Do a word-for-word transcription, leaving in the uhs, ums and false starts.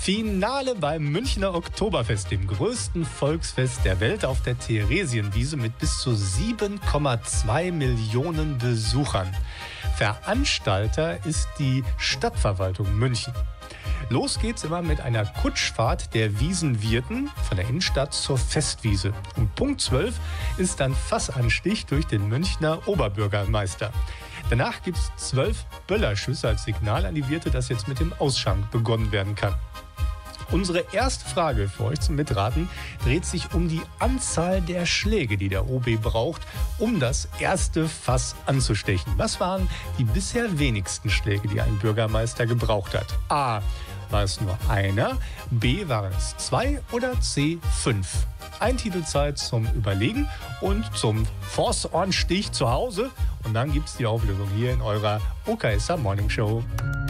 Finale beim Münchner Oktoberfest, dem größten Volksfest der Welt, auf der Theresienwiese mit bis zu sieben Komma zwei Millionen Besuchern. Veranstalter ist die Stadtverwaltung München. Los geht's immer mit einer Kutschfahrt der Wiesenwirten von der Innenstadt zur Festwiese. Um Punkt zwölf ist dann Fassanstich durch den Münchner Oberbürgermeister. Danach gibt's zwölf Böllerschüsse als Signal an die Wirte, dass jetzt mit dem Ausschank begonnen werden kann. Unsere erste Frage für euch zum Mitraten dreht sich um die Anzahl der Schläge, die der O B braucht, um das erste Fass anzustechen. Was waren die bisher wenigsten Schläge, die ein Bürgermeister gebraucht hat? A. War es nur einer? B. Waren es zwei? Oder C. fünf? Ein Titelzeit zum Überlegen und zum Force-on-Stich zu Hause. Und dann gibt es die Auflösung hier in eurer O K S A Morning Show.